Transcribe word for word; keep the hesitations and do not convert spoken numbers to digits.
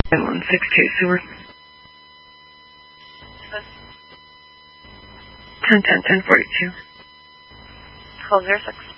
one six two sewer. ten ten ten forty two. twelve zero six.